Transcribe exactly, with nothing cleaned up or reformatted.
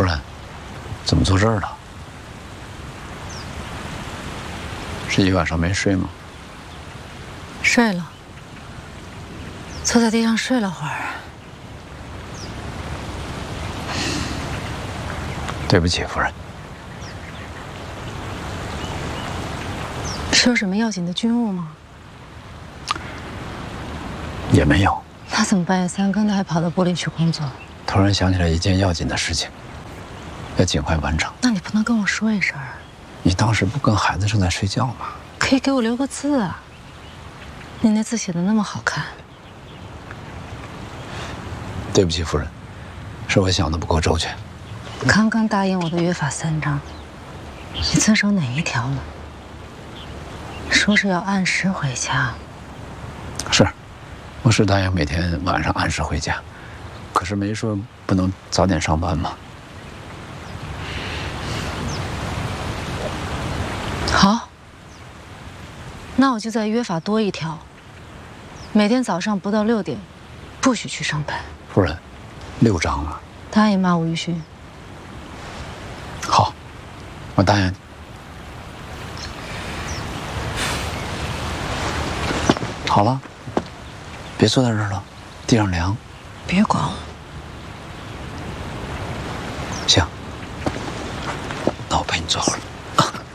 夫人，怎么坐这儿了？是一晚上没睡吗？ 睡了，坐在地上睡了会儿。 对不起，夫人。 是有什么要紧的军务吗？ 也没有。 那怎么半夜三更的还跑到部里去工作？ 突然想起来一件要紧的事情，要尽快完成。 那你不能跟我说一声？ 你当时不跟孩子正在睡觉吗？ 可以给我留个字啊。你那字写的那么好看。 对不起，夫人，是我想的不够周全。 刚刚答应我的约法三章，你遵守哪一条了？说是要按时回家。 是，我是答应每天晚上按时回家，可是没说不能早点上班吗？ 好，那我就再约法多一条，每天早上不到六点，不许去上班。 夫人，六章啊。 答应吗，吴玉勋？ 好，我答应你。好了，别坐在这儿了，地上凉。 别管我。 行，那我陪你坐会儿。